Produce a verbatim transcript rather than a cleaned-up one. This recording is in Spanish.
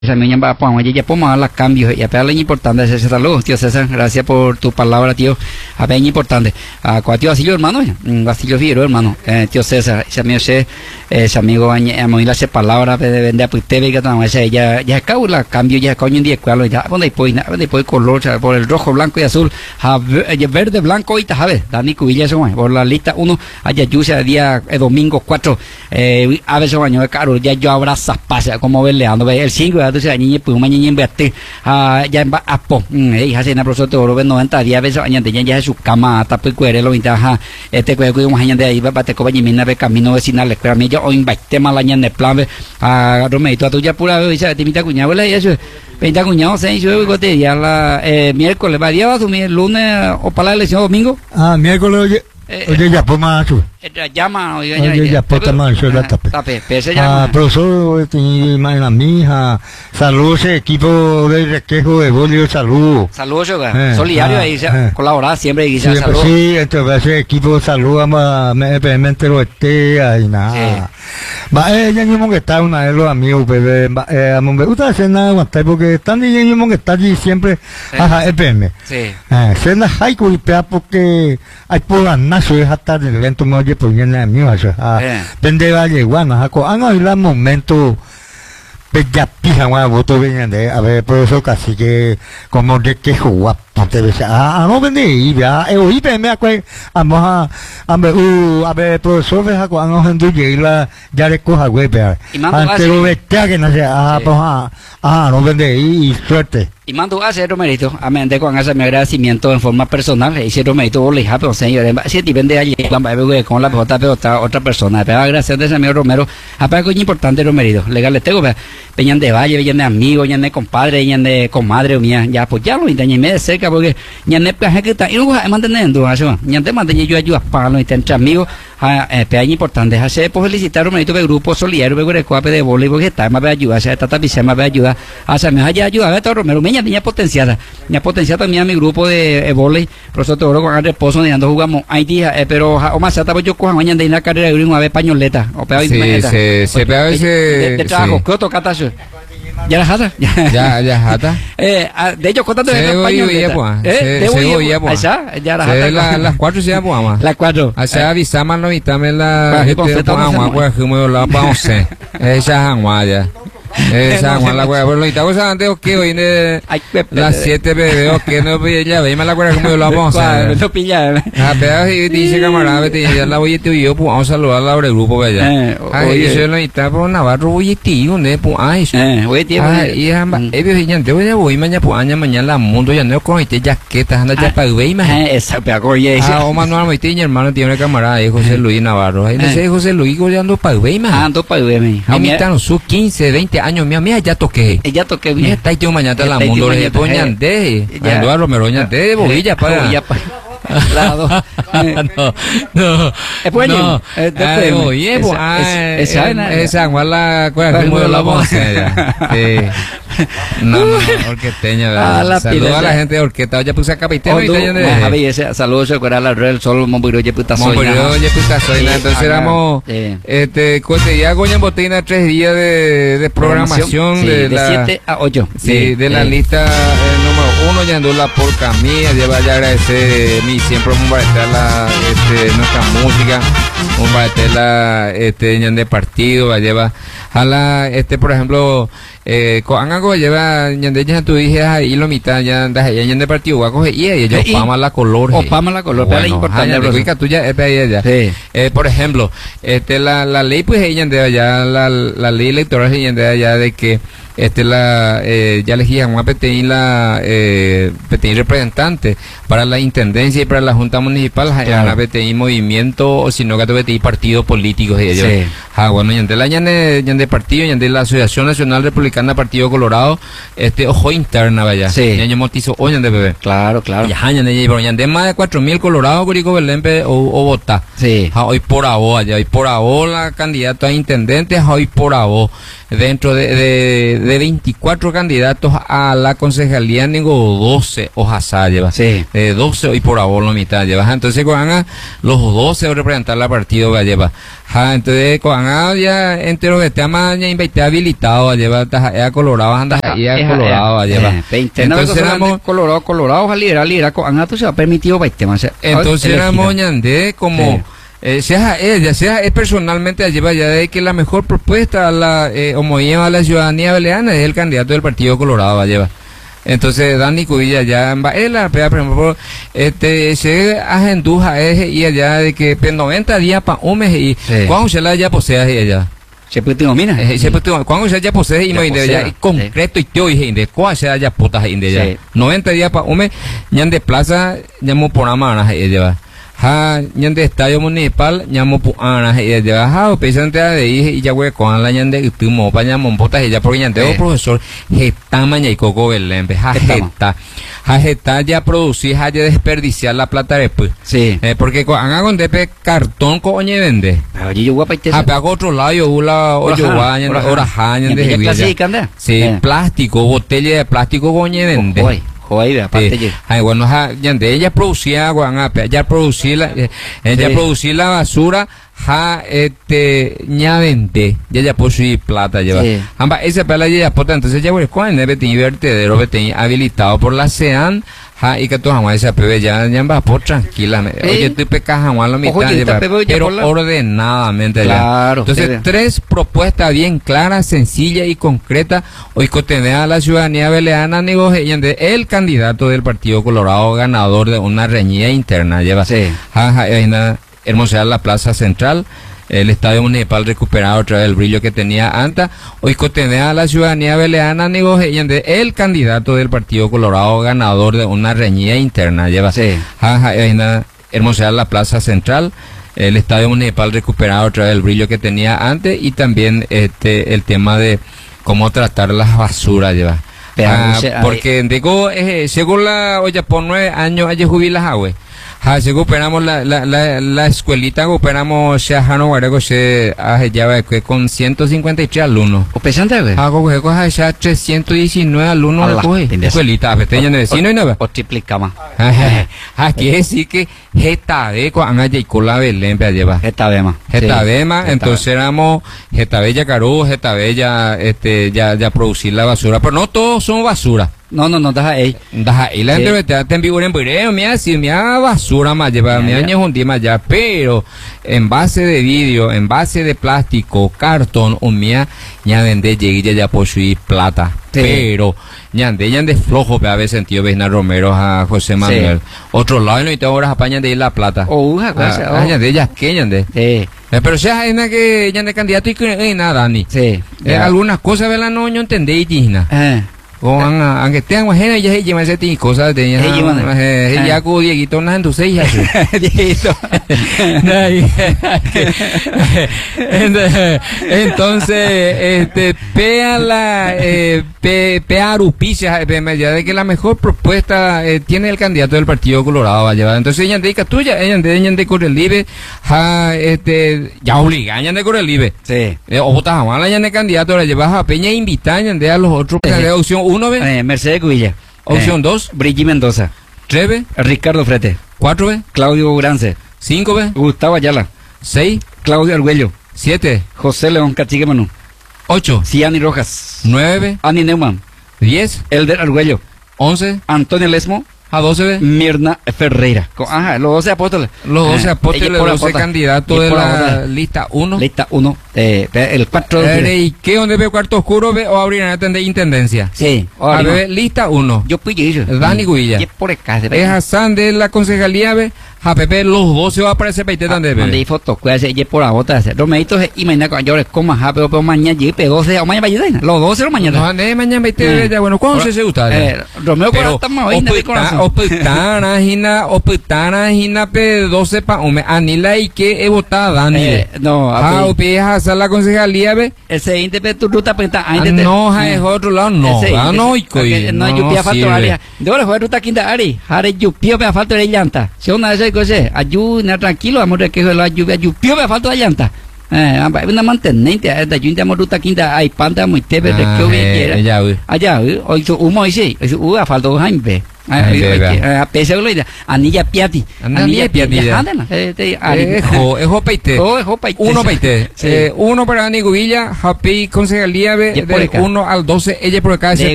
Esa niña va a poner ya podemos dar cambios y a pegarle importante ese saludo, tío César, gracias por tu palabra, tío. A ver, importante. A cuatro Basilio, hermano, Basilio Figueroa, hermano, eh, tío César, ese amigo ese, ese amigo a mí le hace palabra de vender pues te ve que no ese ya ya caula cambio ya coño en día cuál ya donde pues donde pues color por el rojo, blanco y azul, verde, blanco y tajabe, Dani Cubilla eso por la lista uno allá yusa día domingo cuatro eh a veces baño de caro ya yo abrazas pasa como verleando el cinco entonces niña pues una niña invertir ah ya va a po eh hace una profesor de oro noventa días veces año de ya su cama hasta pues cuere lo ventaja este cuero que un año de ahí va te coba y mina de camino vecinal le espera yo o invite malaña en el plan a Romeito a tuya pura dice te invita cuñado y eso veinte cuñado se hizo gote ya la eh miércoles va día va a asumir lunes o para la elección domingo ah miércoles oye oye ya pues más llama oye ya pues más eso la tape tape pese llama ah profesor tiene más mi hija saludos equipo de resquejo de bolio saludos saludos solidario ahí colaborar siempre y quizás saludos sí entonces ese equipo saludos a me permite lo esté ahí nada va ella mismo que está una de los amigos pues eh a me gusta hacer nada aguantar porque están ella mismo que está allí siempre ajá E P M sí eh se la hay que porque hay por nazo es hasta el evento me oye pues viene a mí ah vende valle guana jaco han habido momentos pues ya pija una voto vienen de a ver profesor casi que como de que jugar ponte ah no vende y ya eh I P M acué vamos a a ver uh a ver profesor ve jaco han hendu y la ya le coja güey pero antes lo vete que no sé ah pues ah ah no vende y suerte y mando a hacer Romerito amén de con ese mi agradecimiento en forma personal y ese Romerito le ja pero señor si te vende allí con la pelota pero otra otra persona pero gracias de ese amigo Romero aparte que es importante Romerito legal le tengo peñan de valle peñan de amigo peñan de compadre peñan de comadre mía ya pues ya lo intenté de cerca porque ñan ne pues que está y luego manteniendo eso ñan te mantenía yo ayuda para los entre amigos eh peña importante hacer pues felicitar Romerito de grupo solidario de Guarecuape de voleibol que está más ayuda hacer tata pisema me ayuda hacer me haya ayuda a Romero me tenía potenciada, tenía potenciada también a mi grupo de eh, volei, profesor Teodoro con el reposo, donde jugamos Haití, eh, pero o más se yo cojan mañana de la carrera de una vez pañoleta, o peor sí, se se pega ese de trabajo, ¿qué otro catazo? Ya la jata, ya ya jata. Eh, de hecho contando de pañoleta. Eh, se oye pues. Ya la jata. Las cuatro se llama más. Las cuatro. Hacia avisamos no vitame la gente vamos a pues como la vamos a. Esa agua ya. Esa Juan la hueá, pues lo estamos antes que hoy de las siete veo que no pilla, veime la hueá como lo vamos a hacer. No pilla. Ah, pero si dice camarada, te ya la voy a te yo pues vamos a saludar a la del grupo allá. Ay, yo lo está por Navarro voy a ti, ¿dónde pues ay? Eh, voy a ti. Ay, amba, eh viejo ya te voy a voy mañana pues año mañana la mundo ya no con este jaqueta anda ya para veime. Esa pega oye. Ah, o Manuel Moite mi hermano tiene camarada José Luis Navarro. Ahí no sé José Luis ya ando para veime. Ando para veime. A mí están sus quince, veinte años mía mía ya toqué ya toqué bien está tío mañana la mundo le poñande ya Romero ñande bobilla para lado no no es bueno oye esa esa guala como la voz sí no no orqueteña saludos a la gente de orqueta ya puse capitán y saludos a la Real Sol Monbuiro ya puta soy Monbuiro ya puta soy entonces éramos este cotidiano goña botina tres días de de programación de de siete a ocho sí de la lista número uno Yandula por Camilla lleva ya agradecer mi siempre un la este nuestra música un la este de partido va lleva a la este por ejemplo eh con algo lleva ñande ya tu dije ahí lo mitad ya andas ya ñande partido va coge y ella opama la color opama la color pero es importante la rica tuya es para ella eh por ejemplo este la la ley pues ella de allá la la ley electoral ella de allá de que este la eh, ya elegían una P T I la eh, P T I representante para la intendencia y para la junta municipal claro. La P T I movimiento o si no que P T I partidos políticos y ellos sí. Ah bueno y la ñande ñande partido ñande la Asociación Nacional Republicana Partido Colorado este ojo interna vaya sí ñande motizo o ñande bebé claro claro ya ñande pero ñande más de cuatro mil colorados Corico Belempe o o vota sí ja, hoy por ahora allá hoy por ahora la candidata a intendente hoy por ahora dentro de, de, de veinticuatro candidatos a la concejalía, tengo doce hojas lleva. Sí. Eh, doce hoy por ahora la mitad lleva. Entonces, cuando los doce representar la partido va lleva. Ja, entonces, cuando ya entero que te ama ya invité habilitado lleva, ya colorado, anda ya colorado lleva. Entonces, éramos colorado, colorado, a liderar, liderar, cuando tú se va permitido baite más. Entonces, éramos ñandé como. Sí. Eh, sea ella, sea es personalmente lleva ya de que la mejor propuesta a la eh, homogeneidad a la ciudadanía beleana es el candidato del Partido Colorado va lleva. Entonces Dani Cubilla ya en la por ejemplo este se agenduja es y allá de que pues, noventa días para un mes y sí. Cuando se la ya posee ella se puede nomina eh, se puede cuando se ya posee y no inde ya y concreto y teo y inde cuál se ya putas inde ya noventa días para un mes ya de plaza llamo por amana ella ha ñande estadio municipal ñamo puana y de bajado pensante de dije y ya voy con la ñande tumo paña monpotas ya porque ñande o profesor gesta maña y coco belembe ha gesta ha gesta ya producir ha ya desperdiciar la plata después sí eh, porque haga con depe cartón coñe vende allí yo voy a ha pago otro lado yo ula o yo va ñande hora ha ñande sí plástico botella de plástico coñe vende Ahí, aparte sí. Ay, bueno, ja, ya de ella producía guanape, ya producía la, eh, ella sí. Producía la basura, ja, este, ña vende, ya ya posee plata lleva. Sí. Amba, esa pala ya pota, entonces ya voy con el betini vertedero, betini habilitado por la SEAN, ja, y que tú jamás esa pebe ya, ya va por tranquila, ¿Sí? Oye, tú pecas jamás la mitad, Oye, lleva, pero la... ordenadamente claro, ya. Entonces, sí. Tres propuestas bien claras, sencillas y concretas, hoy cotenea a la ciudadanía beleana, negocian de el candidato del Partido Colorado, ganador de una reñida interna, lleva, sí. Ja, ja, ja, hermosear la plaza central, el estadio municipal recuperado otra vez el brillo que tenía antes, hoy cotenea a la ciudadanía beleana, negocian de el candidato del Partido Colorado, ganador de una reñida interna, lleva, sí. Ja, ja, ja, hermosear la plaza central, el estadio municipal recuperado otra vez el brillo que tenía antes y también este el tema de cómo tratar las basuras, lleva. Ah, porque digo, eh, según la, oye, por nueve años, hay jubilas agüe. Ha, se operamos la, la, la, la escuelita, operamos se ajano guarego se ya con ciento cincuenta y tres alumnos. ¿O pesante, güey? Hago que coja ya trescientos diecinueve alumnos de coge. Escuelita, pequeña de vecino y nada. O triplicama. Aquí es decir que Geta de cuando hay con la Belén para llevar. Geta Bema. Geta Bema, entonces éramos Geta Bella Carú, Geta Bella, este, ya, ya producir la basura, pero no todos son basura. No, no, no, deja ahí. Deja ahí la gente te te envío en video, mira, si me basura más lleva, mi año un día más ya, pero en base de vidrio, en base de plástico, cartón, un mía, ya vende llegué ya por su plata. Sí. Pero ñande, ñande flojo pe haber sentido Vesna Romero a José Manuel. Sí. Otro lado no y te horas apañan de ir la plata. O una cosa, ah, oh. ñande, ellas que ñande. Sí. Eh, pero sea es que ñande candidato y que nada ni. Sí. Eh, algunas cosas de la no yo entendí digna. Eh. O aunque tengan ajena ya se llevan ese cosas de ya ya con Dieguito no en tu seis Dieguito entonces este pea la eh, pe, pea arupicia ya de que la mejor propuesta eh, tiene el candidato del Partido Colorado va a llevar entonces ella indica tuya ella de ella de Correlive ja este ya obliga ella de Correlive sí eh, o votas a mala ella de candidato la llevas a Peña invitan de a los otros de opción uno ve eh, Mercedes Cubilla opción dos eh, Brigitte Mendoza tres ve Ricardo Frete cuatro ve Claudio Grance cinco ve Gustavo Ayala seis Claudio Arguello siete José León Cachique Manú ocho Ciani Rojas nueve Ani Neumann diez Elder Arguello once Antonio Lesmo a doce ve Mirna Ferreira ajá los doce apóstoles los doce eh, apóstoles los doce candidatos de la, la lista uno lista uno eh, el cuatro eh, ¿y qué donde ve cuarto oscuro ve o abrir en de intendencia sí a ver lista uno yo pillo Dani Guilla y por acá es Hassan de la concejalía ve a Pepe los doce va a aparecer para donde ve donde hay fotos cuál y por la otra Romeitos imagina con yo les como a pero pero mañana llegue doce o mañana vaya los doce o mañana no de mañana veinte ya bueno cuándo se gusta eh Romeo pero estamos hoy de corazón optana hina optana hina pe doce pa ome anila y que e votada Dani eh, no ah o pe hacer la concejalía ve el siguiente pe tu ruta penta no es otro lado no ah no y no yo pía falta área de ahora fue ruta quinta ari hare yo pía me falta de llanta si una vez cosa ayú na tranquilo amor que la lluvia yo pía me falta de llanta eh una mantenente da junta moruta quinta hay panta muy tebe de que hubiera allá allá hoy su humo dice su a falta jaime a pesar de la anilla piati anilla piati ejo ejo peite uno peite uno para Niguvilla happy concejalía de uno al doce ella por acá